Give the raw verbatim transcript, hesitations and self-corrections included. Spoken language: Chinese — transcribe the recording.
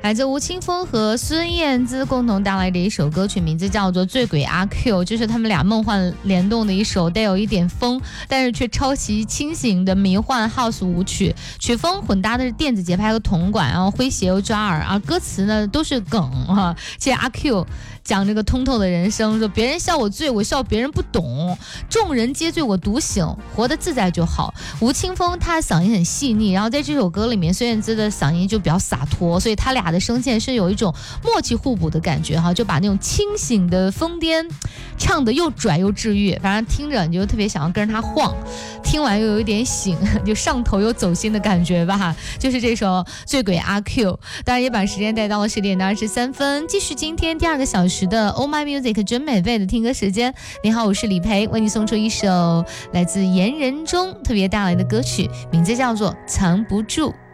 来自吴青峰和孙燕姿共同带来的一首歌曲，名字叫做《醉鬼阿 Q》，这是他们俩梦幻联动的一首带有一点疯，但是却超级清醒的迷幻 house 舞曲，曲风混搭的是电子节拍和铜管，然后诙谐又抓耳，而歌词呢都是梗哈。其实阿 Q 讲这个通透的人生，说别人笑我醉，我笑别人不懂，众人皆醉我独醒，活得自在就好。吴青峰他的嗓音很细腻，然后在这首歌里面孙燕姿的嗓音就比较洒脱，所以他俩的声线是有一种默契互补的感觉哈，就把那种清醒的疯癫唱得又拽又治愈，反正听着你就特别想要跟着他晃，听完又有一点醒，就上头又走心的感觉吧。就是这首《醉鬼阿 Q》，当然也把时间带到了十点的二十三分，继续今天第二个小时的 Oh My Music 真美味的听歌时间。你好，我是李培，为你送出一首来自言人中特别带来的歌曲，名字叫做《藏不住》。